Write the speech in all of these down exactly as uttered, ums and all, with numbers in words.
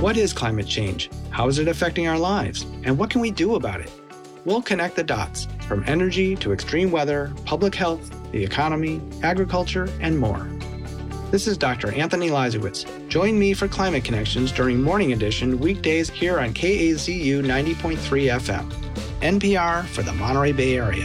What is climate change? How is it affecting our lives? And what can we do about it? We'll connect the dots, from energy to extreme weather, public health, the economy, agriculture, and more. This is Doctor Anthony Leibowitz. Join me for Climate Connections during Morning Edition weekdays here on K A Z U ninety point three F M, N P R for the Monterey Bay Area.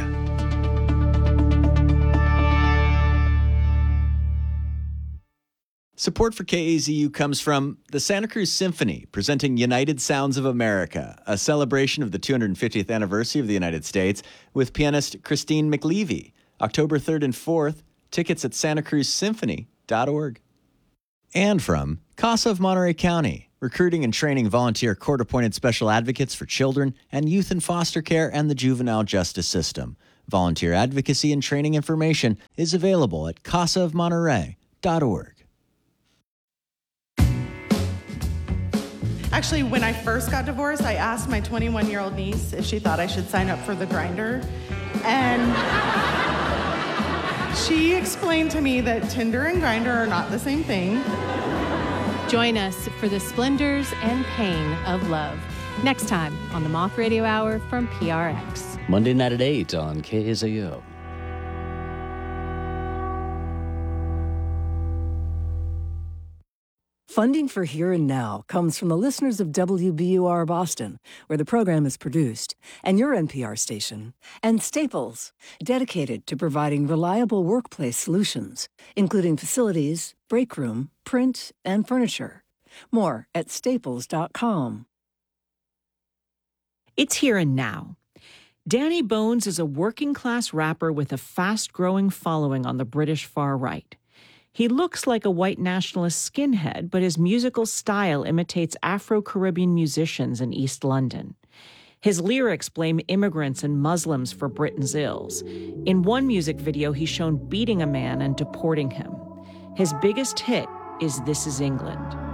Support for K A Z U comes from the Santa Cruz Symphony, presenting United Sounds of America, a celebration of the two hundred fiftieth anniversary of the United States with pianist Christine McLeavy. October third and fourth, tickets at santa cruz symphony dot org. And from CASA of Monterey County, recruiting and training volunteer court-appointed special advocates for children and youth in foster care and the juvenile justice system. Volunteer advocacy and training information is available at casa of monterey dot org. Actually, when I first got divorced, I asked my twenty-one-year-old niece if she thought I should sign up for the Grindr. And she explained to me that Tinder and Grindr are not the same thing. Join us for the splendors and pain of love. Next time on the Moth Radio Hour from P R X. Monday night at eight on K A Z U. Funding for Here and Now comes from the listeners of W B U R Boston, where the program is produced, and your N P R station, and Staples, dedicated to providing reliable workplace solutions, including facilities, break room, print, and furniture. More at staples dot com. It's Here and Now. Danny Bones is a working-class rapper with a fast-growing following on the British far right. He looks like a white nationalist skinhead, but his musical style imitates Afro-Caribbean musicians in East London. His lyrics blame immigrants and Muslims for Britain's ills. In one music video, he's shown beating a man and deporting him. His biggest hit is This Is England.